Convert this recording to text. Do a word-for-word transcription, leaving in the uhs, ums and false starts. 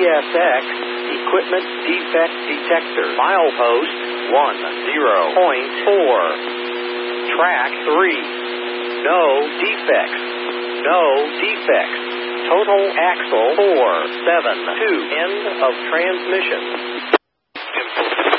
S X Equipment Defect Detector. Milepost one zero point four. Track three. No defects. No defects. Total axle four seven two. End of transmission.